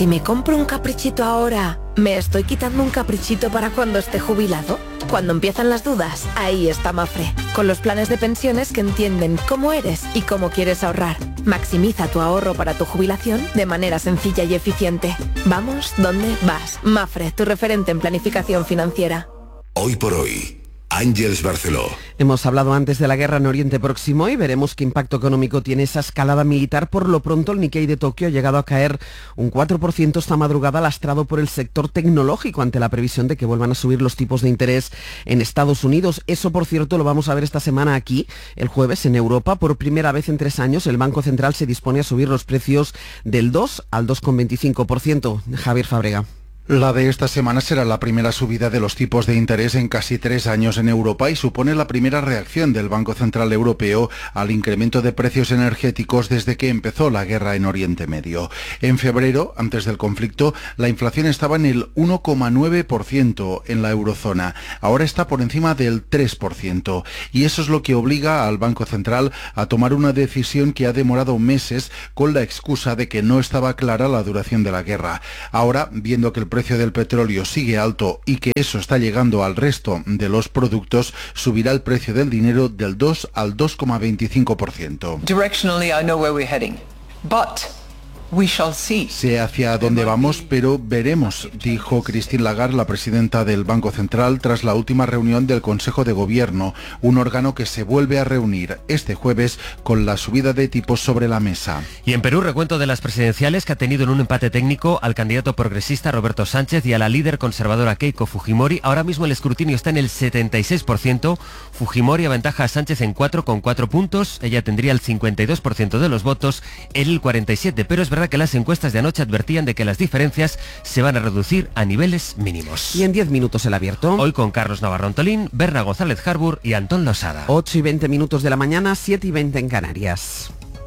Si me compro un caprichito ahora, ¿me estoy quitando un caprichito para cuando esté jubilado? Cuando empiezan las dudas, ahí está Mapfre, con los planes de pensiones que entienden cómo eres y cómo quieres ahorrar. Maximiza tu ahorro para tu jubilación de manera sencilla y eficiente. Vamos, ¿dónde vas? Mapfre, tu referente en planificación financiera. Hoy por hoy, Ángeles Barceló. Hemos hablado antes de la guerra en Oriente Próximo y veremos qué impacto económico tiene esa escalada militar. Por lo pronto, el Nikkei de Tokio ha llegado a caer un 4% esta madrugada, lastrado por el sector tecnológico ante la previsión de que vuelvan a subir los tipos de interés en Estados Unidos. Eso, por cierto, lo vamos a ver esta semana aquí, el jueves, en Europa. Por primera vez en 3 años, el Banco Central se dispone a subir los precios del 2 al 2,25%. Javier Fábrega. La de esta semana será la primera subida de los tipos de interés en casi 3 años en Europa y supone la primera reacción del Banco Central Europeo al incremento de precios energéticos desde que empezó la guerra en Oriente Medio. En febrero, antes del conflicto, la inflación estaba en el 1,9% en la eurozona. Ahora está por encima del 3%. Y eso es lo que obliga al Banco Central a tomar una decisión que ha demorado meses con la excusa de que no estaba clara la duración de la guerra. Ahora, viendo que el precio del petróleo sigue alto y que eso está llegando al resto de los productos, subirá el precio del dinero del 2 al 2,25%. Directionally, I know where we're heading, but we shall see. Sé hacia dónde vamos, pero veremos, dijo Christine Lagarde, la presidenta del Banco Central, tras la última reunión del Consejo de Gobierno, un órgano que se vuelve a reunir este jueves con la subida de tipos sobre la mesa. Y en Perú, recuento de las presidenciales que ha tenido en un empate técnico al candidato progresista Roberto Sánchez y a la líder conservadora Keiko Fujimori. Ahora mismo el escrutinio está en el 76%. Fujimori aventaja a Sánchez en 4,4 puntos. Ella tendría el 52% de los votos, él el 47%, pero es verdad que las encuestas de anoche advertían de que las diferencias se van a reducir a niveles mínimos. Y en 10 minutos el abierto. Hoy con Carlos Navarro Antolín, Berna González Harbour y Antón Losada. 8:20 de la mañana, 7:20 en Canarias.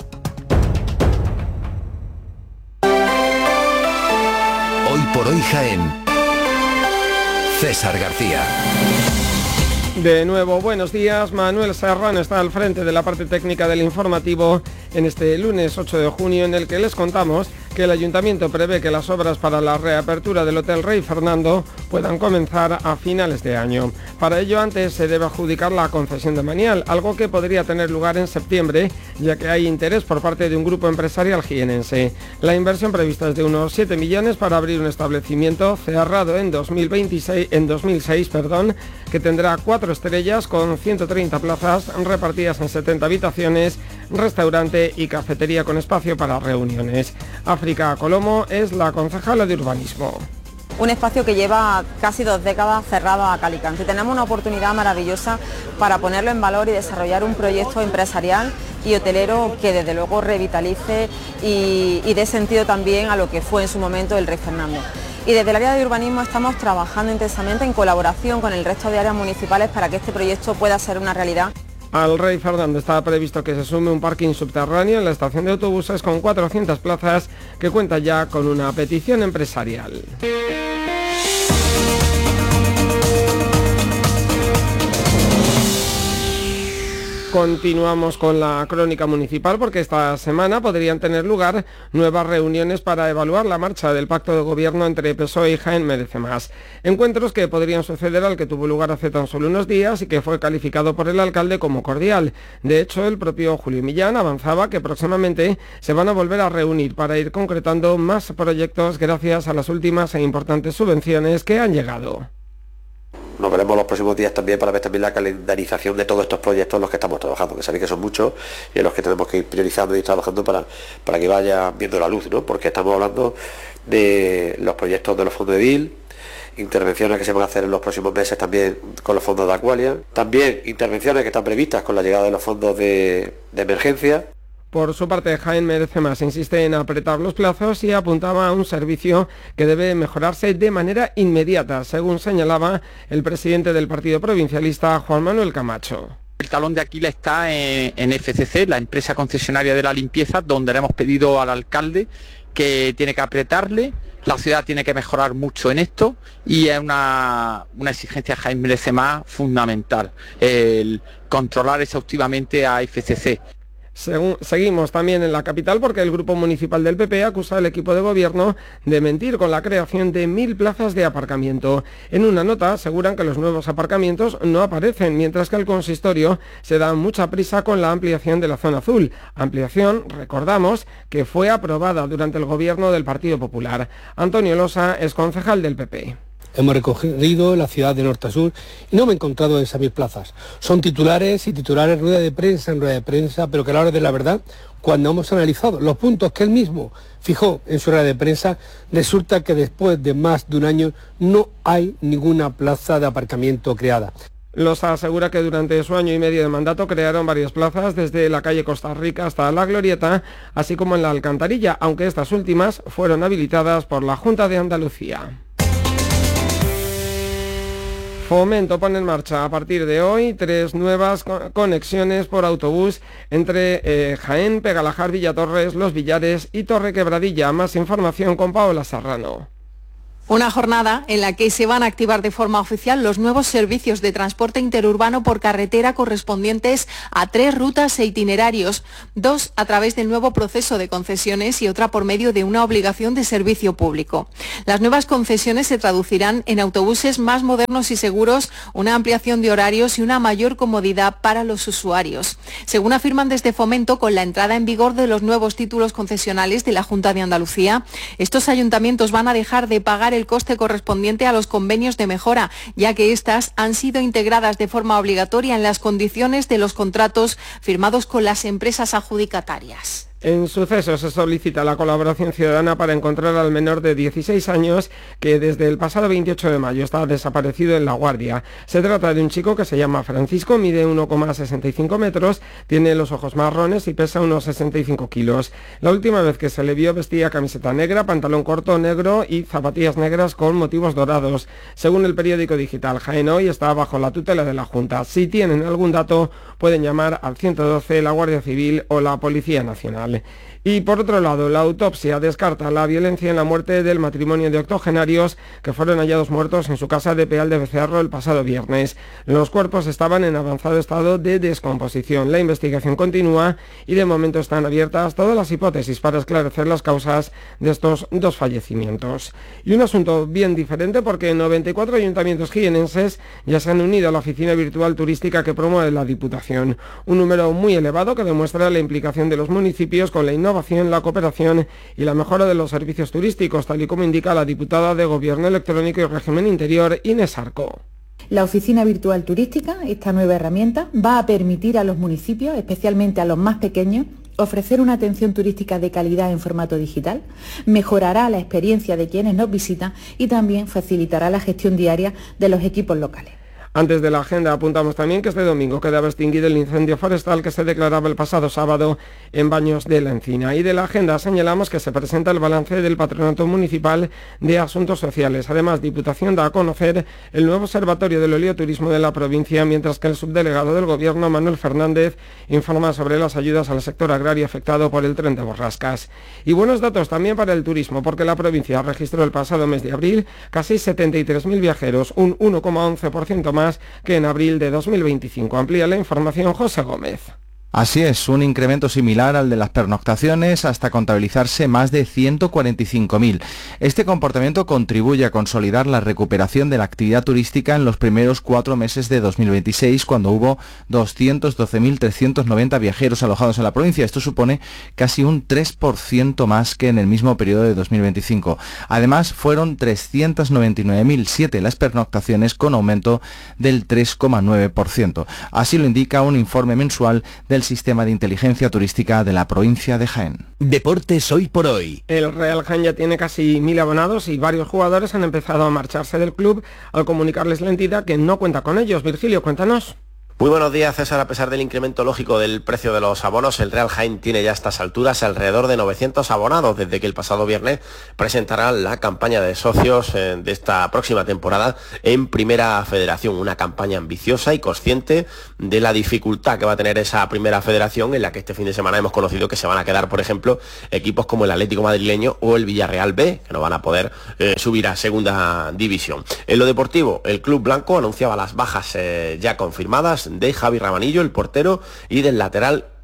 Hoy por hoy Jaén. César García. De nuevo, buenos días. Manuel Serrano está al frente de la parte técnica del informativo en este lunes 8 de junio, en el que les contamos que el Ayuntamiento prevé que las obras para la reapertura del Hotel Rey Fernando puedan comenzar a finales de año. Para ello, antes se debe adjudicar la concesión de Manial, algo que podría tener lugar en septiembre, ya que hay interés por parte de un grupo empresarial jienense. La inversión prevista es de unos 7 millones para abrir un establecimiento cerrado en 2006, que tendrá 4 estrellas con 130 plazas repartidas en 70 habitaciones, restaurante y cafetería con espacio para reuniones. África Colomo es la concejala de urbanismo. Un espacio que lleva casi 2 décadas cerrado a cal y canto. Y tenemos una oportunidad maravillosa para ponerlo en valor y desarrollar un proyecto empresarial y hotelero que desde luego revitalice y dé sentido también a lo que fue en su momento el Rey Fernando. Y desde el área de urbanismo estamos trabajando intensamente en colaboración con el resto de áreas municipales para que este proyecto pueda ser una realidad. Al Rey Fernando está previsto que se sume un parking subterráneo en la estación de autobuses con 400 plazas que cuenta ya con una petición empresarial. Continuamos con la crónica municipal porque esta semana podrían tener lugar nuevas reuniones para evaluar la marcha del pacto de gobierno entre PSOE y Jaén Merece Más. Encuentros que podrían suceder al que tuvo lugar hace tan solo unos días y que fue calificado por el alcalde como cordial. De hecho, el propio Julio Millán avanzaba que próximamente se van a volver a reunir para ir concretando más proyectos gracias a las últimas e importantes subvenciones que han llegado. Nos veremos los próximos días también para ver también la calendarización de todos estos proyectos en los que estamos trabajando, que sabéis que son muchos y en los que tenemos que ir priorizando y trabajando para que vaya viendo la luz, ¿no? Porque estamos hablando de los proyectos de los fondos de DIL, intervenciones que se van a hacer en los próximos meses también con los fondos de Aqualia, también intervenciones que están previstas con la llegada de los fondos de emergencia. Por su parte, Jaén Merece Más insiste en apretar los plazos y apuntaba a un servicio que debe mejorarse de manera inmediata, según señalaba el presidente del partido provincialista, Juan Manuel Camacho. El talón de Aquiles está en FCC, la empresa concesionaria de la limpieza, donde le hemos pedido al alcalde que tiene que apretarle. La ciudad tiene que mejorar mucho en esto y es una exigencia de Jaén Merece Más fundamental, el controlar exhaustivamente a FCC. Seguimos también en la capital porque el Grupo Municipal del PP acusa al equipo de gobierno de mentir con la creación de 1.000 plazas de aparcamiento. En una nota aseguran que los nuevos aparcamientos no aparecen, mientras que el consistorio se da mucha prisa con la ampliación de la zona azul. Ampliación, recordamos, que fue aprobada durante el gobierno del Partido Popular. Antonio Losa es concejal del PP. Hemos recorrido la ciudad de norte a sur y no me he encontrado esas 1.000 plazas. Son titulares y titulares rueda de prensa, pero que a la hora de la verdad, cuando hemos analizado los puntos que él mismo fijó en su rueda de prensa, resulta que después de más de un año no hay ninguna plaza de aparcamiento creada. Losa asegura que durante su año y medio de mandato crearon varias plazas desde la calle Costa Rica hasta la Glorieta, así como en la Alcantarilla, aunque estas últimas fueron habilitadas por la Junta de Andalucía. Fomento pone en marcha a partir de hoy 3 nuevas conexiones por autobús entre Jaén, Pegalajar, Villatorres, Los Villares y Torre Quebradilla. Más información con Paola Serrano. Una jornada en la que se van a activar de forma oficial los nuevos servicios de transporte interurbano por carretera correspondientes a 3 rutas e itinerarios, 2 a través del nuevo proceso de concesiones y otra por medio de una obligación de servicio público. Las nuevas concesiones se traducirán en autobuses más modernos y seguros, una ampliación de horarios y una mayor comodidad para los usuarios. Según afirman desde Fomento, con la entrada en vigor de los nuevos títulos concesionales de la Junta de Andalucía, estos ayuntamientos van a dejar de pagar el coste correspondiente a los convenios de mejora, ya que éstas han sido integradas de forma obligatoria en las condiciones de los contratos firmados con las empresas adjudicatarias. En Sucesos se solicita la colaboración ciudadana para encontrar al menor de 16 años que desde el pasado 28 de mayo está desaparecido en La Guardia. Se trata de un chico que se llama Francisco, mide 1,65 metros, tiene los ojos marrones y pesa unos 65 kilos. La última vez que se le vio vestía camiseta negra, pantalón corto negro y zapatillas negras con motivos dorados. Según el periódico digital Jaén Hoy, está bajo la tutela de la Junta. Si tienen algún dato, pueden llamar al 112, la Guardia Civil o la Policía Nacional. Y por otro lado, la autopsia descarta la violencia en la muerte del matrimonio de octogenarios que fueron hallados muertos en su casa de Peal de Becerro el pasado viernes. Los cuerpos estaban en avanzado estado de descomposición. La investigación continúa y de momento están abiertas todas las hipótesis para esclarecer las causas de estos 2 fallecimientos. Y un asunto bien diferente porque 94 ayuntamientos jienenses ya se han unido a la oficina virtual turística que promueve la Diputación. Un número muy elevado que demuestra la implicación de los municipios con la innovación, la cooperación y la mejora de los servicios turísticos, tal y como indica la diputada de Gobierno Electrónico y Régimen Interior, Inés Arco. La oficina virtual turística, esta nueva herramienta, va a permitir a los municipios, especialmente a los más pequeños, ofrecer una atención turística de calidad en formato digital, mejorará la experiencia de quienes nos visitan y también facilitará la gestión diaria de los equipos locales. Antes de la agenda apuntamos también que este domingo quedaba extinguido el incendio forestal que se declaraba el pasado sábado en Baños de la Encina. Y de la agenda señalamos que se presenta el balance del Patronato Municipal de Asuntos Sociales. Además, Diputación da a conocer el nuevo observatorio del oleoturismo de la provincia, mientras que el subdelegado del Gobierno, Manuel Fernández, informa sobre las ayudas al sector agrario afectado por el tren de borrascas. Y buenos datos también para el turismo, porque la provincia registró el pasado mes de abril casi 73.000 viajeros, un 1,11% más que en abril de 2025. Amplía la información José Gómez. Así es, un incremento similar al de las pernoctaciones hasta contabilizarse más de 145.000. Este comportamiento contribuye a consolidar la recuperación de la actividad turística en los primeros 4 meses de 2026, cuando hubo 212.390 viajeros alojados en la provincia. Esto supone casi un 3% más que en el mismo periodo de 2025. Además, fueron 399.007 las pernoctaciones, con aumento del 3,9%. Así lo indica un informe mensual del Sistema de Inteligencia Turística de la provincia de Jaén. Deportes hoy por hoy. El Real Jaén ya tiene casi 1.000 abonados y varios jugadores han empezado a marcharse del club al comunicarles la entidad que no cuenta con ellos. Virgilio, cuéntanos. Muy buenos días, César. A pesar del incremento lógico del precio de los abonos, el Real Jaén tiene ya a estas alturas alrededor de 900 abonados desde que el pasado viernes presentará la campaña de socios de esta próxima temporada en Primera Federación. Una campaña ambiciosa y consciente de la dificultad que va a tener esa Primera Federación, en la que este fin de semana hemos conocido que se van a quedar, por ejemplo, equipos como el Atlético Madrileño o el Villarreal B, que no van a poder subir a Segunda División. En lo deportivo, el Club Blanco anunciaba las bajas ya confirmadas de Javi Rabanillo, el portero, y del lateral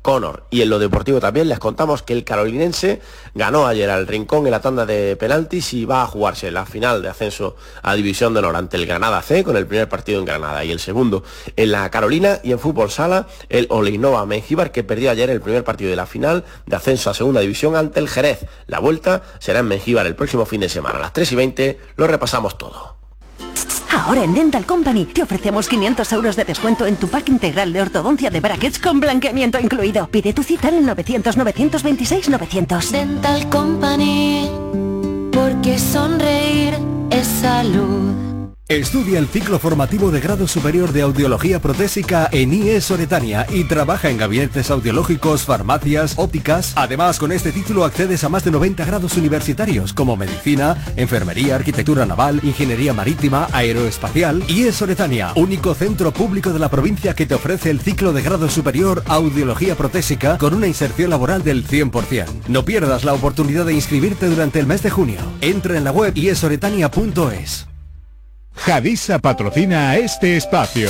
Connor. Y en lo deportivo también les contamos que el carolinense ganó ayer al Rincón en la tanda de penaltis y va a jugarse la final de ascenso a División de Honor ante el Granada C, con el primer partido en Granada y el segundo en la Carolina. Y en fútbol sala, el Oleinova Mengíbar, que perdió ayer el primer partido de la final de ascenso a Segunda División ante el Jerez. La vuelta será en Mengíbar el próximo fin de semana. A las 3:20 lo repasamos todo. Ahora en Dental Company te ofrecemos 500 euros de descuento en tu pack integral de ortodoncia de brackets con blanqueamiento incluido. Pide tu cita en el 900-926-900. Dental Company, porque sonreír es salud. Estudia el ciclo formativo de grado superior de audiología protésica en IES Oretania y trabaja en gabinetes audiológicos, farmacias, ópticas. Además, con este título accedes a más de 90 grados universitarios como medicina, enfermería, arquitectura naval, ingeniería marítima, aeroespacial. IES Oretania, único centro público de la provincia que te ofrece el ciclo de grado superior audiología protésica con una inserción laboral del 100%. No pierdas la oportunidad de inscribirte durante el mes de junio. Entra en la web iesoretania.es. Hadisa patrocina este espacio.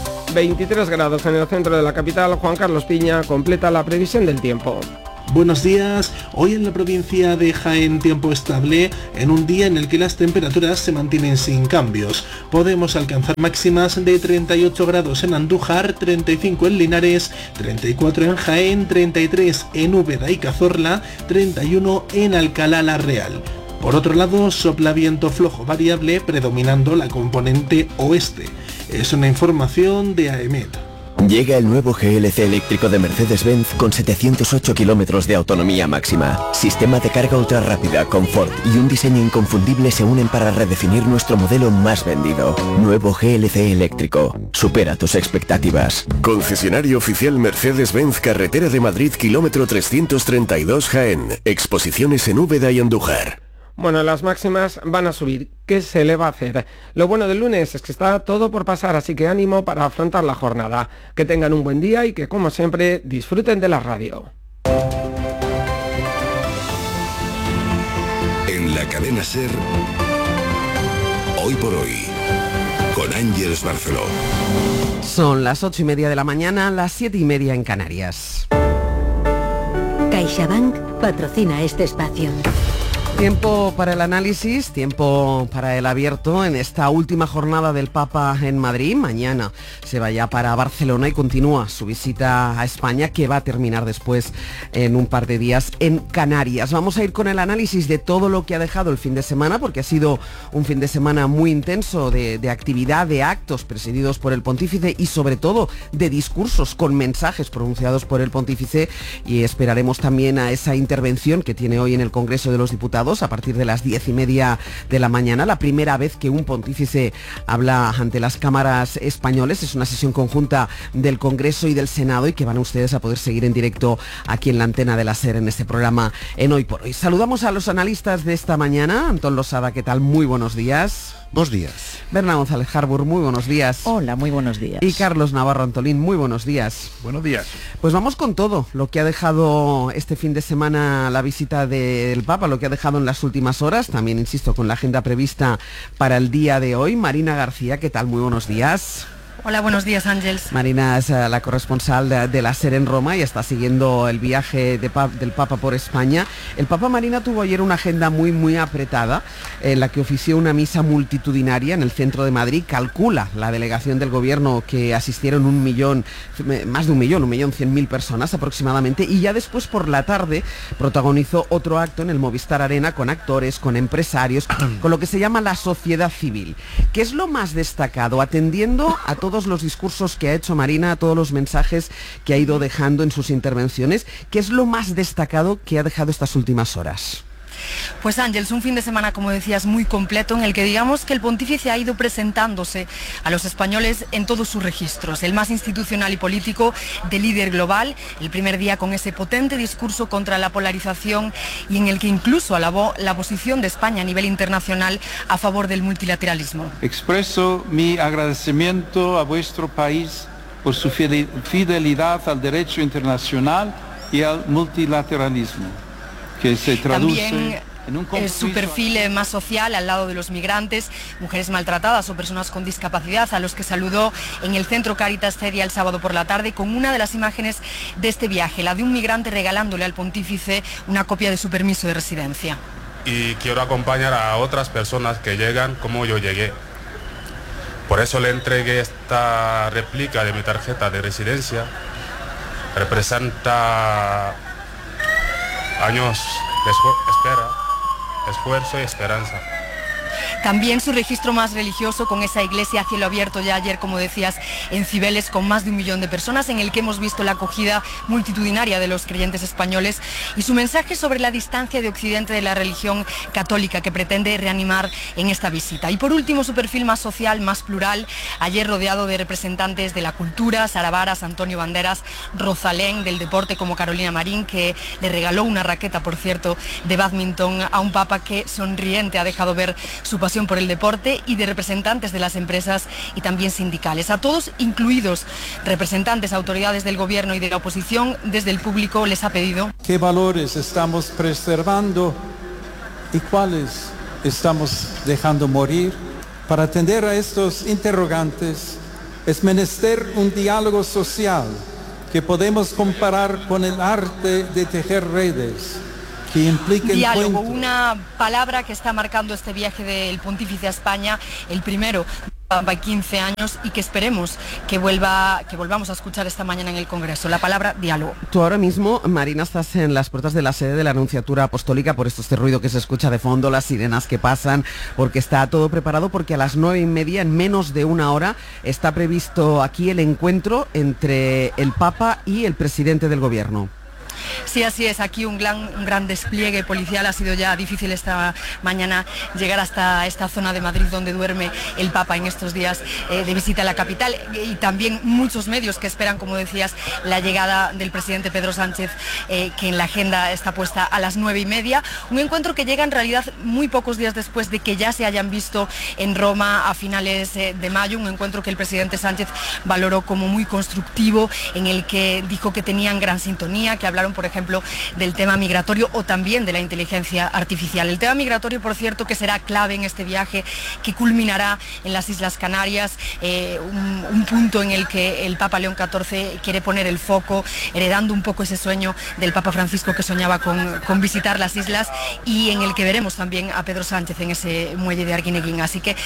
23 grados en el centro de la capital. Juan Carlos Piña completa la previsión del tiempo. Buenos días, hoy en la provincia de Jaén tiempo estable, en un día en el que las temperaturas se mantienen sin cambios. Podemos alcanzar máximas de 38 grados en Andújar, 35 en Linares, 34 en Jaén, 33 en Úbeda y Cazorla, 31 en Alcalá la Real. Por otro lado, sopla viento flojo variable predominando la componente oeste. Es una información de AEMET. Llega el nuevo GLC eléctrico de Mercedes-Benz con 708 kilómetros de autonomía máxima. Sistema de carga ultra rápida, confort y un diseño inconfundible se unen para redefinir nuestro modelo más vendido. Nuevo GLC eléctrico. Supera tus expectativas. Concesionario oficial Mercedes-Benz, Carretera de Madrid, kilómetro 332 Jaén. Exposiciones en Úbeda y Andújar. Bueno, las máximas van a subir. ¿Qué se le va a hacer? Lo bueno del lunes es que está todo por pasar, así que ánimo para afrontar la jornada. Que tengan un buen día y que, como siempre, disfruten de la radio. En la cadena SER, Hoy por Hoy, con Ángeles Barceló. Son las 8:30 de la mañana, las 7:30 en Canarias. CaixaBank patrocina este espacio. Tiempo para el análisis, tiempo para el abierto en esta última jornada del Papa en Madrid. Mañana se va ya para Barcelona y continúa su visita a España, que va a terminar después en un par de días en Canarias. Vamos a ir con el análisis de todo lo que ha dejado el fin de semana, porque ha sido un fin de semana muy intenso de actividad, de actos presididos por el pontífice y sobre todo de discursos con mensajes pronunciados por el pontífice, y esperaremos también a esa intervención que tiene hoy en el Congreso de los Diputados a partir de las 10:30 de la mañana, la primera vez que un pontífice habla ante las cámaras españoles. Es una sesión conjunta del Congreso y del Senado y que van ustedes a poder seguir en directo aquí en la antena de la SER en este programa en Hoy por Hoy. Saludamos a los analistas de esta mañana. Antón Losada, ¿qué tal? Muy buenos días. Buenos días. Berna González Harbour, muy buenos días. Hola, muy buenos días. Y Carlos Navarro Antolín, muy buenos días. Buenos días. Pues vamos con todo lo que ha dejado este fin de semana la visita del Papa, lo que ha dejado en las últimas horas, también insisto con la agenda prevista para el día de hoy. Marina García, ¿qué tal? Muy buenos días. Hola, buenos días, Ángeles. Marina es la corresponsal de la SER en Roma y está siguiendo el viaje del Papa por España. El Papa, Marina, tuvo ayer una agenda muy apretada en la que ofició una misa multitudinaria en el centro de Madrid. Calcula la delegación del gobierno que asistieron más de 1.100.000 personas aproximadamente, y ya después por la tarde protagonizó otro acto en el Movistar Arena con actores, con empresarios, con lo que se llama la sociedad civil. ¿Qué es lo más destacado? Atendiendo a todos los discursos que ha hecho Marina, a todos los mensajes que ha ido dejando en sus intervenciones, ¿qué es lo más destacado que ha dejado estas últimas horas? Pues Ángeles, un fin de semana, como decías, muy completo, en el que digamos que el pontífice ha ido presentándose a los españoles en todos sus registros, el más institucional y político, de líder global, el primer día con ese potente discurso contra la polarización y en el que incluso alabó la posición de España a nivel internacional a favor del multilateralismo. Expreso mi agradecimiento a vuestro país por su fidelidad al derecho internacional y al multilateralismo, que se traduce su perfil más social, al lado de los migrantes, mujeres maltratadas o personas con discapacidad, a los que saludó en el centro Caritas Cedia el sábado por la tarde, con una de las imágenes de este viaje, la de un migrante regalándole al pontífice una copia de su permiso de residencia. Y quiero acompañar a otras personas que llegan como yo llegué. Por eso le entregué esta réplica de mi tarjeta de residencia. Representa años de espera, esfuerzo y esperanza. También su registro más religioso, con esa iglesia a cielo abierto ya ayer, como decías, en Cibeles, con más de 1 millón de personas, en el que hemos visto la acogida multitudinaria de los creyentes españoles, y su mensaje sobre la distancia de Occidente de la religión católica que pretende reanimar en esta visita. Y por último, su perfil más social, más plural, ayer rodeado de representantes de la cultura, Sara Varas, Antonio Banderas, Rosalén, del deporte como Carolina Marín, que le regaló una raqueta, por cierto, de bádminton a un papa que sonriente ha dejado ver su pasión por el deporte, y de representantes de las empresas y también sindicales. A todos, incluidos representantes, autoridades del gobierno y de la oposición, desde el público les ha pedido: ¿qué valores estamos preservando y cuáles estamos dejando morir? Para atender a estos interrogantes es menester un diálogo social que podemos comparar con el arte de tejer redes. Diálogo, una palabra que está marcando este viaje del pontífice a España, el primero de 15 años, y que esperemos que volvamos a escuchar esta mañana en el Congreso. La palabra diálogo. Tú ahora mismo, Marina, estás en las puertas de la sede de la Nunciatura Apostólica, por este ruido que se escucha de fondo, las sirenas que pasan, porque está todo preparado, porque a las 9:30, en menos de 1 hora, está previsto aquí el encuentro entre el Papa y el presidente del Gobierno. Sí, así es, aquí un gran despliegue policial. Ha sido ya difícil esta mañana llegar hasta esta zona de Madrid donde duerme el Papa en estos días de visita a la capital, y también muchos medios que esperan, como decías, la llegada del presidente Pedro Sánchez, que en la agenda está puesta a las 9:30. Un encuentro que llega en realidad muy pocos días después de que ya se hayan visto en Roma a finales de mayo, un encuentro que el presidente Sánchez valoró como muy constructivo, en el que dijo que tenían gran sintonía, que hablaron, por ejemplo, del tema migratorio o también de la inteligencia artificial. El tema migratorio, por cierto, que será clave en este viaje, que culminará en las Islas Canarias, un punto en el que el Papa León XIV quiere poner el foco, heredando un poco ese sueño del Papa Francisco, que soñaba con visitar las islas, y en el que veremos también a Pedro Sánchez en ese muelle de Arguineguín. Así que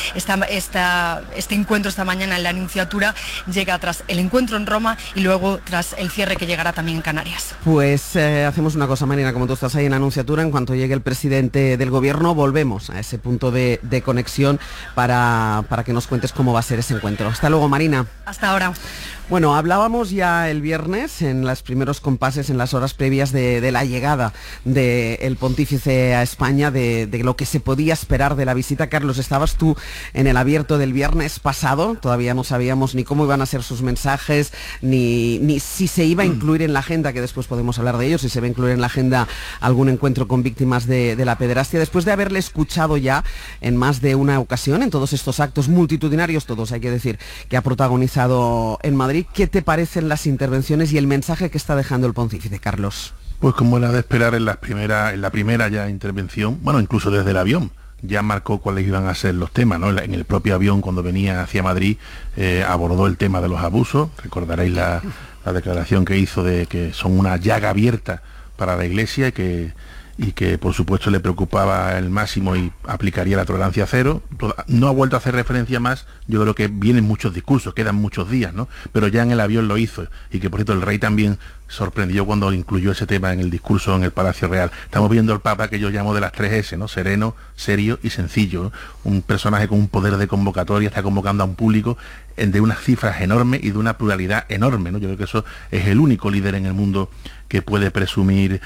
este encuentro esta mañana en la Nunciatura llega tras el encuentro en Roma y luego tras el cierre que llegará también en Canarias. Pues hacemos una cosa, Marina, como tú estás ahí en la Nunciatura, en cuanto llegue el presidente del Gobierno, volvemos a ese punto de conexión para que nos cuentes cómo va a ser ese encuentro. Hasta luego, Marina. Hasta ahora. Bueno, hablábamos ya el viernes, en los primeros compases, en las horas previas de la llegada del pontífice a España, de lo que se podía esperar de la visita. Carlos, estabas tú en el abierto del viernes pasado, todavía no sabíamos ni cómo iban a ser sus mensajes, ni si se iba a incluir en la agenda, que después podemos hablar de ello, si se va a incluir en la agenda algún encuentro con víctimas de la pederastia. Después de haberle escuchado ya en más de una ocasión, en todos estos actos multitudinarios, todos hay que decir, que ha protagonizado en Madrid, ¿qué te parecen las intervenciones y el mensaje que está dejando el pontífice, Carlos? Pues como era de esperar, en la primera ya intervención, bueno, incluso desde el avión, ya marcó cuáles iban a ser los temas, ¿no? En el propio avión, cuando venía hacia Madrid, abordó el tema de los abusos. Recordaréis la declaración que hizo de que son una llaga abierta para la Iglesia y que por supuesto le preocupaba el máximo y aplicaría la tolerancia cero. No ha vuelto a hacer referencia más. Yo creo que vienen muchos discursos, quedan muchos días, ¿no? Pero ya en el avión lo hizo, y que por cierto el rey también sorprendió cuando incluyó ese tema en el discurso en el Palacio Real. Estamos viendo al Papa que yo llamo de las 3 S, ¿no? Sereno, serio y sencillo, ¿no? Un personaje con un poder de convocatoria, está convocando a un público de unas cifras enormes y de una pluralidad enorme, ¿no? Yo creo que eso es el único líder en el mundo que puede presumir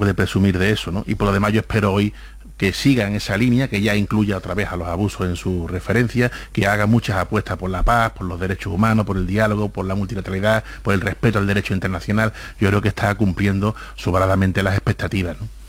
de eso, ¿no? Y por lo demás yo espero hoy que siga en esa línea, que ya incluya otra vez a los abusos en su referencia, que haga muchas apuestas por la paz, por los derechos humanos, por el diálogo, por la multilateralidad, por el respeto al derecho internacional. Yo creo que está cumpliendo sobradamente las expectativas, ¿no?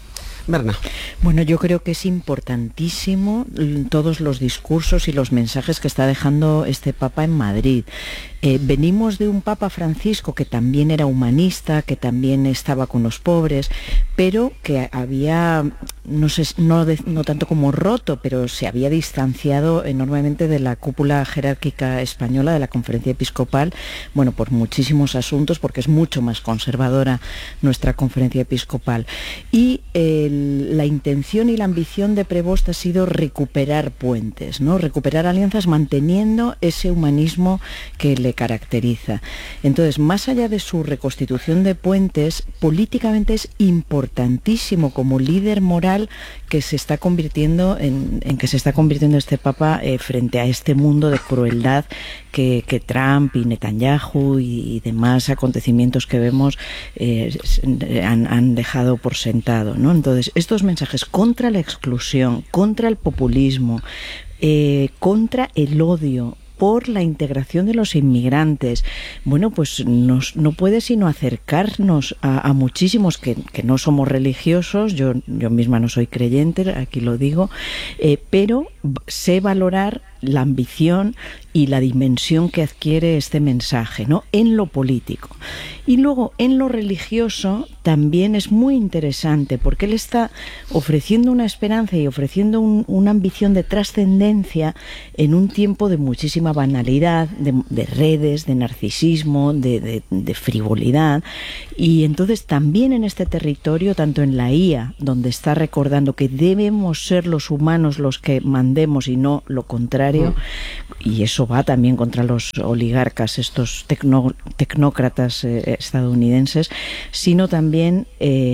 Berna. Bueno, yo creo que es importantísimo todos los discursos y los mensajes que está dejando este Papa en Madrid. Venimos de un Papa Francisco que también era humanista, que también estaba con los pobres, pero que había, no tanto como roto, pero se había distanciado enormemente de la cúpula jerárquica española, de la Conferencia Episcopal, bueno, por muchísimos asuntos, porque es mucho más conservadora nuestra Conferencia Episcopal. Y la intención y la ambición de Prevost ha sido recuperar puentes, ¿no? Recuperar alianzas manteniendo ese humanismo que le caracteriza. Entonces, más allá de su reconstitución de puentes, políticamente es importantísimo como líder moral que se está convirtiendo en que se está convirtiendo este Papa frente a este mundo de crueldad que Trump y Netanyahu y demás acontecimientos que vemos han dejado por sentado, ¿no? Entonces, estos mensajes contra la exclusión, contra el populismo, contra el odio, por la integración de los inmigrantes, bueno, pues no puede sino acercarnos a muchísimos que no somos religiosos, yo misma no soy creyente, aquí lo digo, pero sé valorar la ambición y la dimensión que adquiere este mensaje, ¿no? En lo político. Y luego, en lo religioso, también es muy interesante, porque él está ofreciendo una esperanza y ofreciendo una ambición de trascendencia en un tiempo de muchísima banalidad, de redes, de narcisismo, de frivolidad. Y entonces también en este territorio, tanto en la IA, donde está recordando que debemos ser los humanos los que mandemos y no lo contrario, y eso va también contra los oligarcas, estos tecnócratas estadounidenses, sino también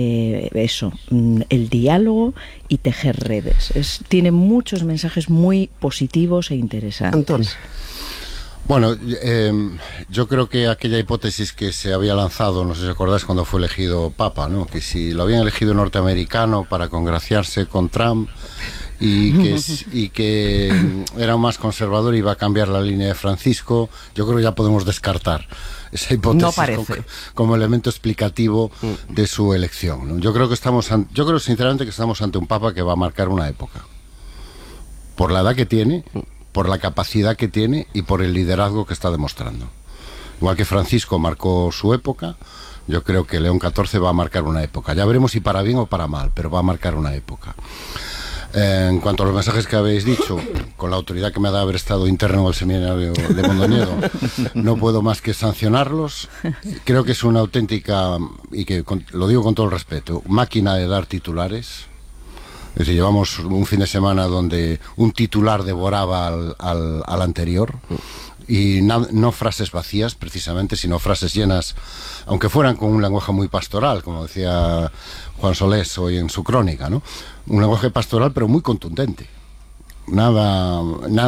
el diálogo y tejer redes. Tiene muchos mensajes muy positivos e interesantes. Antonio. Bueno, yo creo que aquella hipótesis que se había lanzado, no sé si acordáis cuando fue elegido Papa, ¿no? Que si lo habían elegido norteamericano para congraciarse con Trump y que era más conservador y iba a cambiar la línea de Francisco, yo creo que ya podemos descartar esa hipótesis no parece. como elemento explicativo de su elección, ¿no? Yo creo sinceramente que estamos ante un Papa que va a marcar una época, por la edad que tiene, por la capacidad que tiene y por el liderazgo que está demostrando. Igual que Francisco marcó su época, yo creo que León XIV va a marcar una época. Ya veremos si para bien o para mal, pero va a marcar una época. En cuanto a los mensajes que habéis dicho, con la autoridad que me ha dado haber estado interno en el seminario de Mondoñedo, no puedo más que sancionarlos. Creo que es una auténtica, y que lo digo con todo el respeto, máquina de dar titulares. Es decir, llevamos un fin de semana donde un titular devoraba al anterior, y no frases vacías precisamente, sino frases llenas, aunque fueran con un lenguaje muy pastoral, como decía Juan Solés hoy en su crónica, ¿no? Un lenguaje pastoral pero muy contundente. Nada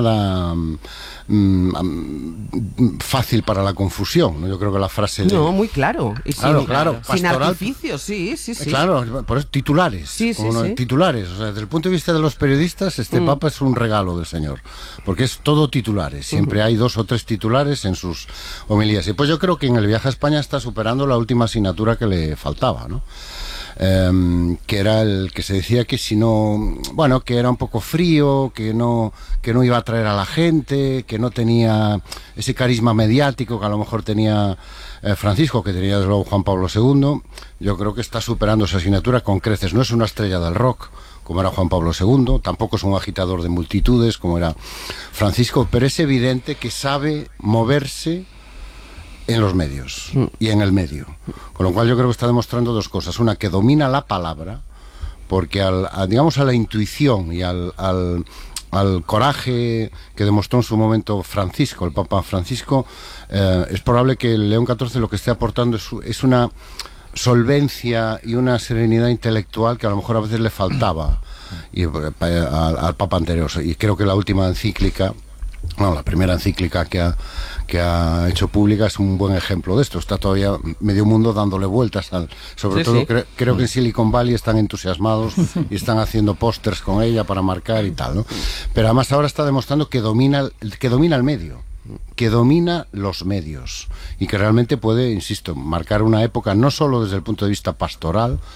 fácil para la confusión, ¿no? Yo creo que la frase muy claro. Y claro, sin pastoral, artificios, sí. Claro, por eso titulares. Sí. Titulares. O sea, desde el punto de vista de los periodistas, este Papa es un regalo del Señor, porque es todo titulares. Siempre hay 2 o 3 titulares en sus homilías. Y pues yo creo que en el viaje a España está superando la última asignatura que le faltaba, ¿no? Que era el que se decía que si no, bueno, que era un poco frío, que no iba a atraer a la gente, que no tenía ese carisma mediático que a lo mejor tenía Francisco, que tenía desde luego Juan Pablo II. Yo creo que está superando esa asignatura con creces. No es una estrella del rock como era Juan Pablo II, tampoco es un agitador de multitudes como era Francisco, pero es evidente que sabe moverse en los medios y en el medio, con lo cual yo creo que está demostrando 2 cosas: una, que domina la palabra, porque digamos a la intuición y al coraje que demostró en su momento Francisco, el Papa Francisco, es probable que el León XIV lo que esté aportando es una solvencia y una serenidad intelectual que a lo mejor a veces le faltaba al Papa anterior. Y creo que la última encíclica, la primera encíclica que ha hecho pública es un buen ejemplo de esto. Está todavía medio mundo dándole vueltas sobre todo. Creo que en Silicon Valley están entusiasmados y están haciendo pósters con ella para marcar y tal, ¿no? Pero además ahora está demostrando que domina el medio, que domina los medios y que realmente puede, insisto, marcar una época no solo desde el punto de vista pastoral,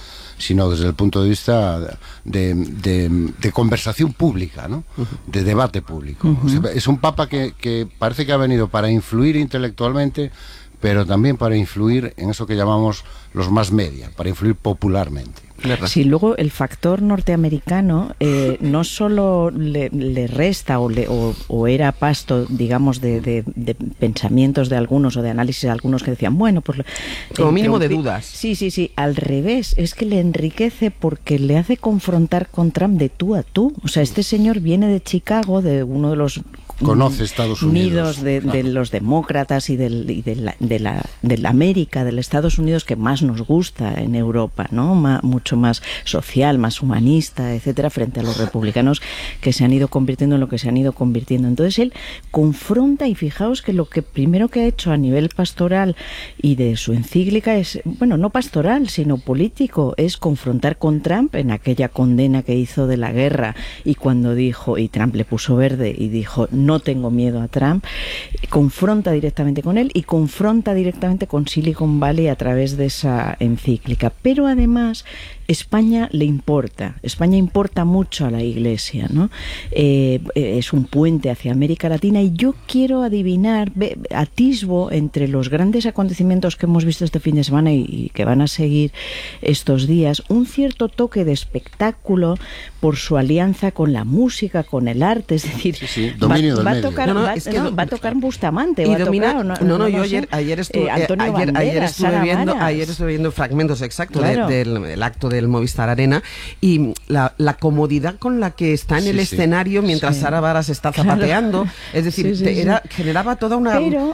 sino desde el punto de vista de conversación pública, ¿no? De debate público. O sea, es un papa que parece que ha venido para influir intelectualmente, pero también para influir en eso que llamamos los más media, para influir popularmente. Sí, luego el factor norteamericano no solo le resta o era pasto, digamos, de pensamientos de algunos o de análisis de algunos que decían, bueno, pues... Como mínimo de dudas. Sí, al revés, es que le enriquece porque le hace confrontar con Trump de tú a tú. O sea, este señor viene de Chicago, de uno de los... Conoce Estados Unidos. De los demócratas y de la América, del Estados Unidos que más nos gusta en Europa, ¿no? Mucho más social, más humanista, etcétera, frente a los republicanos que se han ido convirtiendo en lo que se han ido convirtiendo. Entonces él confronta, y fijaos que lo que primero que ha hecho a nivel pastoral y de su encíclica es, bueno, no pastoral, sino político, es confrontar con Trump en aquella condena que hizo de la guerra, y cuando dijo, y Trump le puso verde y dijo, no tengo miedo a Trump, confronta directamente con él y confronta directamente con Silicon Valley a través de esa encíclica. Pero además España le importa, España importa mucho a la Iglesia, ¿no? Es un puente hacia América Latina, y yo quiero adivinar, atisbo entre los grandes acontecimientos que hemos visto este fin de semana y que van a seguir estos días, un cierto toque de espectáculo por su alianza con la música, con el arte, es decir, va a tocar Bustamante, yo ayer estuve viendo fragmentos exactos del acto del Movistar Arena, y la comodidad con la que está en el escenario mientras Sara Varas está zapateando, es decir, generaba toda una